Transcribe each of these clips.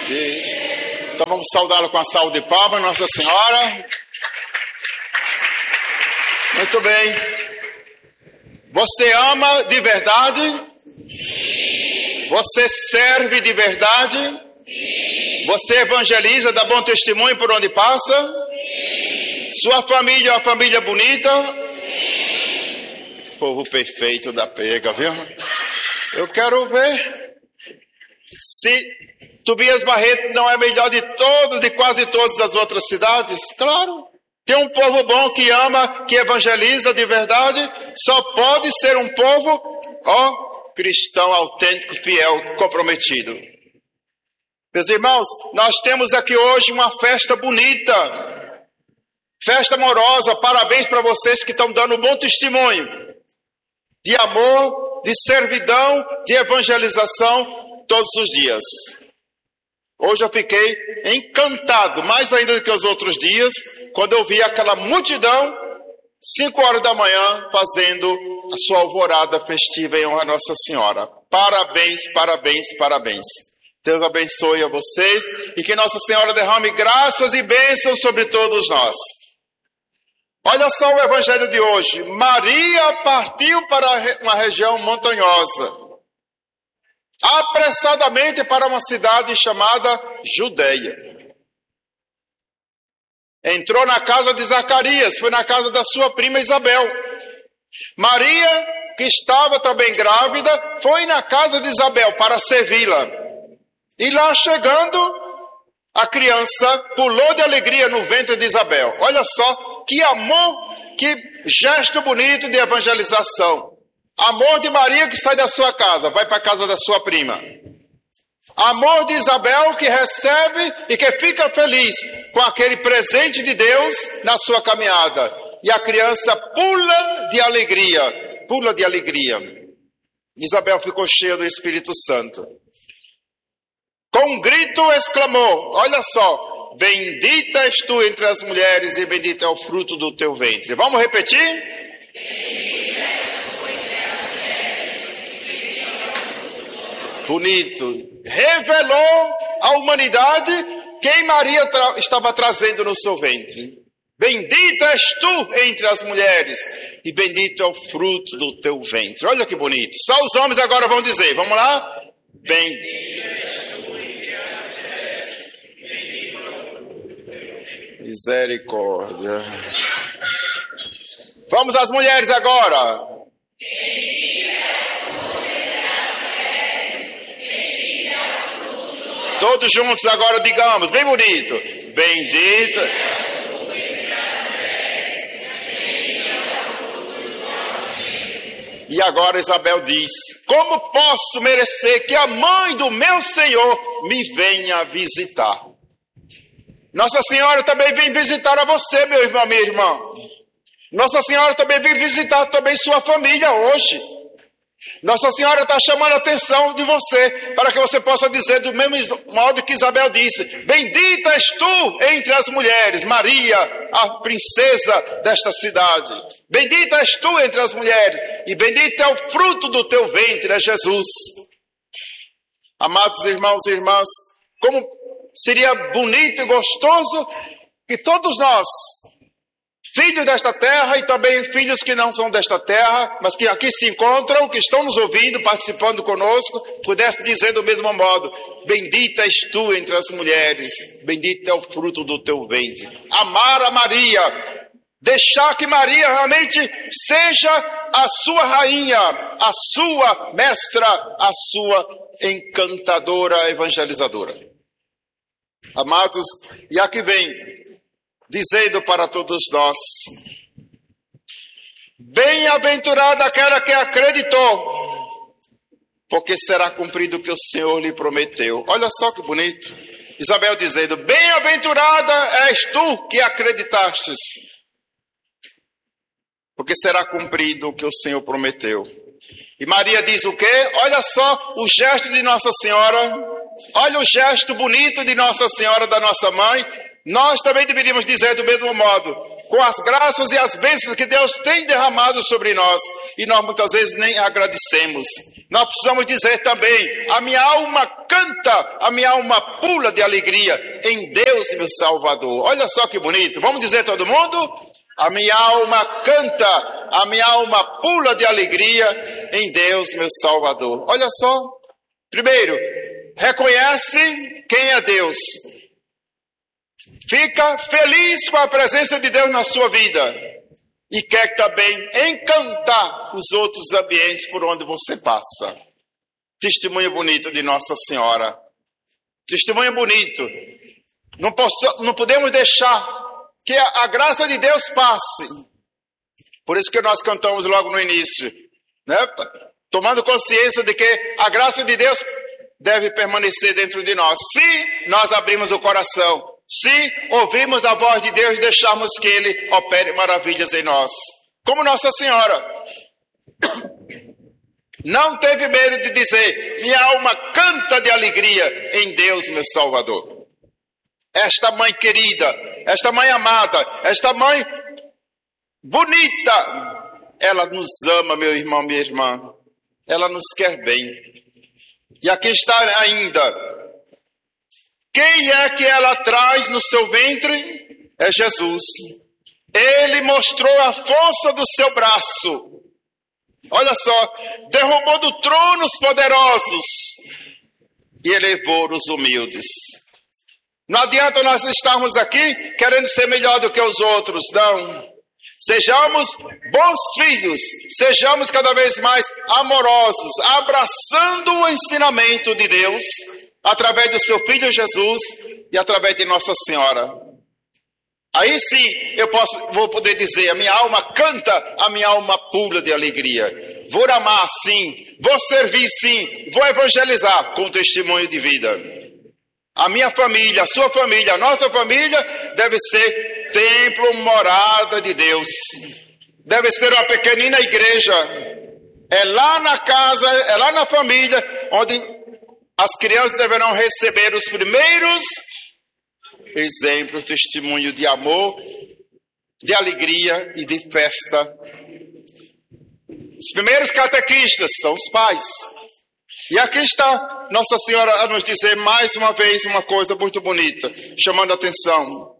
de Jesus. Então vamos saudá-la com a salva de palmas, Nossa Senhora. Muito bem. Você ama de verdade? Você serve de verdade? Você evangeliza, dá bom testemunho por onde passa? Sua família é uma família bonita? Povo perfeito da pega, viu? Eu quero ver se Tobias Barreto não é melhor de quase todas as outras cidades. Claro. Tem um povo bom que ama, que evangeliza de verdade. Só pode ser um povo, cristão, autêntico, fiel, comprometido. Meus irmãos, nós temos aqui hoje uma festa bonita. Festa amorosa. Parabéns para vocês que estão dando um bom testemunho de amor, de servidão, de evangelização todos os dias. Hoje eu fiquei encantado, mais ainda do que os outros dias, quando eu vi aquela multidão, 5 horas da manhã, fazendo a sua alvorada festiva em honra a Nossa Senhora. Parabéns, parabéns, parabéns. Deus abençoe a vocês e que Nossa Senhora derrame graças e bênçãos sobre todos nós. Olha só o evangelho de hoje. Maria partiu para uma região montanhosa, apressadamente para uma cidade chamada Judeia. Entrou na casa de Zacarias, foi na casa da sua prima Isabel. Maria, que estava também grávida, foi na casa de Isabel para servi-la. E lá chegando, a criança pulou de alegria no ventre de Isabel. Olha só, que amor, que gesto bonito de evangelização. Amor de Maria que sai da sua casa, vai para a casa da sua prima. Amor de Isabel que recebe e que fica feliz com aquele presente de Deus na sua caminhada. E a criança pula de alegria, pula de alegria. Isabel ficou cheia do Espírito Santo. Com um grito exclamou, olha só, bendita és tu entre as mulheres e bendito é o fruto do teu ventre. Vamos repetir? Bonito. Revelou à humanidade quem Maria estava trazendo no seu ventre. Bendita és tu entre as mulheres e bendito é o fruto do teu ventre. Olha que bonito. Só os homens agora vão dizer. Vamos lá? Bendito és tu entre as mulheres e bendito é o fruto do teu ventre. Misericórdia. Vamos às mulheres agora. Todos juntos agora digamos, bem bonito. Bendita. E agora Isabel diz, como posso merecer que a mãe do meu Senhor me venha visitar? Nossa Senhora também vem visitar a você, meu irmão, minha irmã. Nossa Senhora também vem visitar também sua família hoje. Nossa Senhora está chamando a atenção de você, para que você possa dizer do mesmo modo que Isabel disse, bendita és tu entre as mulheres, Maria, a princesa desta cidade. Bendita és tu entre as mulheres, e bendito é o fruto do teu ventre, é Jesus. Amados irmãos e irmãs, como seria bonito e gostoso que todos nós, filhos desta terra e também filhos que não são desta terra, mas que aqui se encontram, que estão nos ouvindo, participando conosco, pudesse dizer do mesmo modo, bendita és tu entre as mulheres, bendito é o fruto do teu ventre. Amar a Maria, deixar que Maria realmente seja a sua rainha, a sua mestra, a sua encantadora evangelizadora. Amados, e aqui vem dizendo para todos nós, bem-aventurada aquela que acreditou, porque será cumprido o que o Senhor lhe prometeu. Olha só que bonito. Isabel dizendo, bem-aventurada és tu que acreditastes, porque será cumprido o que o Senhor prometeu. E Maria diz o quê? Olha só o gesto de Nossa Senhora, olha o gesto bonito de Nossa Senhora, da nossa mãe. Nós também deveríamos dizer do mesmo modo, com as graças e as bênçãos que Deus tem derramado sobre nós, e nós muitas vezes nem agradecemos. Nós precisamos dizer também, a minha alma canta, a minha alma pula de alegria em Deus, meu Salvador. Olha só que bonito. Vamos dizer todo mundo? A minha alma canta, a minha alma pula de alegria em Deus, meu Salvador. Olha só. Primeiro, reconhece quem é Deus. Fica feliz com a presença de Deus na sua vida. E quer também encantar os outros ambientes por onde você passa. Testemunho bonito de Nossa Senhora. Testemunho bonito. Não podemos deixar que a graça de Deus passe. Por isso que nós cantamos logo no início, né? Tomando consciência de que a graça de Deus deve permanecer dentro de nós. Se nós abrimos o coração, se ouvirmos a voz de Deus, deixarmos que Ele opere maravilhas em nós. Como Nossa Senhora não teve medo de dizer, minha alma canta de alegria em Deus, meu Salvador. Esta mãe querida, esta mãe amada, esta mãe bonita, ela nos ama, meu irmão, minha irmã. Ela nos quer bem. E aqui está ainda. Quem é que ela traz no seu ventre? É Jesus. Ele mostrou a força do seu braço. Olha só, derrubou do trono os poderosos e elevou os humildes. Não adianta nós estarmos aqui querendo ser melhor do que os outros, não. Sejamos bons filhos, sejamos cada vez mais amorosos, abraçando o ensinamento de Deus, através do seu Filho Jesus e através de Nossa Senhora. Aí sim vou poder dizer, a minha alma canta, a minha alma pula de alegria. Vou amar sim, vou servir sim, vou evangelizar com testemunho de vida. A minha família, a sua família, a nossa família deve ser templo, morada de Deus. Deve ser uma pequenina igreja. É lá na casa, é lá na família, onde as crianças deverão receber os primeiros exemplos, testemunho de amor, de alegria e de festa. Os primeiros catequistas são os pais. E aqui está Nossa Senhora a nos dizer mais uma vez uma coisa muito bonita, chamando a atenção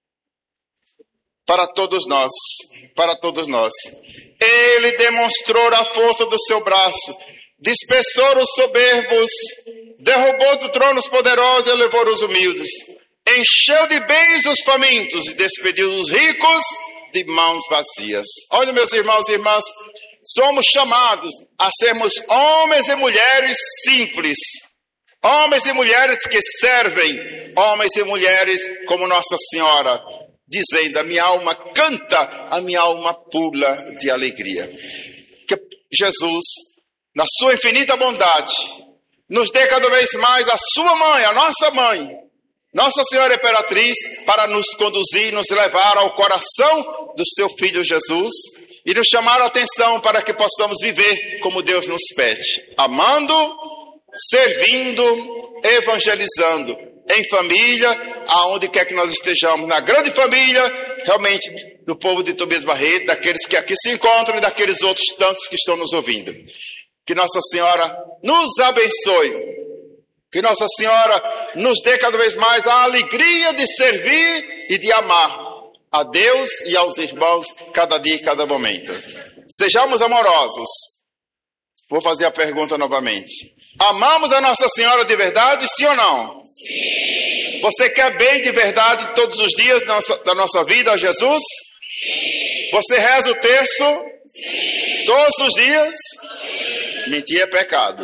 para todos nós, para todos nós. Ele demonstrou a força do seu braço, dispersou os soberbos, derrubou do trono os poderosos e elevou os humildes, encheu de bens os famintos e despediu os ricos de mãos vazias. Olha, meus irmãos e irmãs, somos chamados a sermos homens e mulheres simples, homens e mulheres que servem, homens e mulheres como Nossa Senhora, dizendo, a minha alma canta, a minha alma pula de alegria. Que Jesus, na sua infinita bondade, nos dê cada vez mais a sua mãe, a nossa mãe, Nossa Senhora Imperatriz, para nos conduzir, nos levar ao coração do seu Filho Jesus e nos chamar a atenção para que possamos viver como Deus nos pede, amando, servindo, evangelizando, em família, aonde quer que nós estejamos, na grande família, realmente, do povo de Tobias Barreto, daqueles que aqui se encontram e daqueles outros tantos que estão nos ouvindo. Que Nossa Senhora nos abençoe, que Nossa Senhora nos dê cada vez mais a alegria de servir e de amar a Deus e aos irmãos, cada dia e cada momento. Sejamos amorosos. Vou fazer a pergunta novamente. Amamos a Nossa Senhora de verdade, sim ou não? Sim. Você quer bem de verdade todos os dias da nossa vida a Jesus? Sim. Você reza o terço? Sim. Todos os dias? Sim. Mentir é pecado.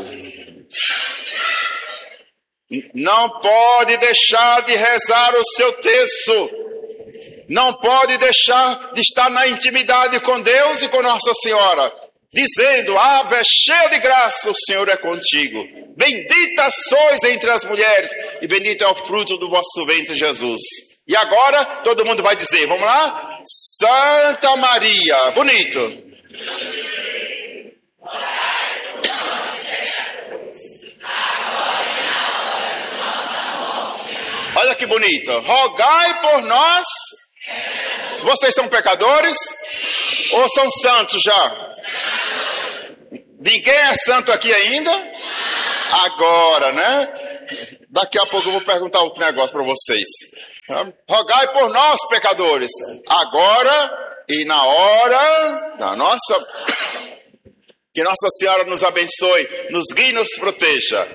Não pode deixar de rezar o seu terço. Não pode deixar de estar na intimidade com Deus e com Nossa Senhora, dizendo, Ave cheia de graça, o Senhor é contigo. Bendita sois entre as mulheres, e bendito é o fruto do vosso ventre, Jesus. E agora, todo mundo vai dizer, vamos lá? Santa Maria, bonito. Olha que bonito. Rogai por nós. Vocês são pecadores? Ou são santos já? Ninguém é santo aqui ainda? Agora, né? Daqui a pouco eu vou perguntar outro negócio para vocês. Rogai por nós, pecadores, agora e na hora da nossa... Que Nossa Senhora nos abençoe, nos guie e nos proteja.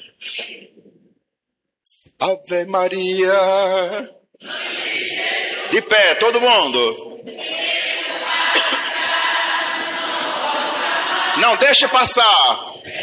Ave Maria. De pé, todo mundo. Não deixe passar.